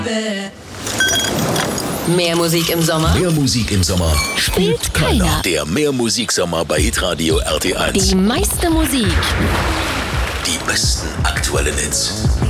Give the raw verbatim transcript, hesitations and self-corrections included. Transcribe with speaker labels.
Speaker 1: Mehr Musik im Sommer?
Speaker 2: Mehr Musik im Sommer
Speaker 1: Spielt keiner.
Speaker 2: Der Mehr-Musik-Sommer bei Hitradio R T eins.
Speaker 1: Die meiste Musik.
Speaker 2: Die besten aktuellen Hits.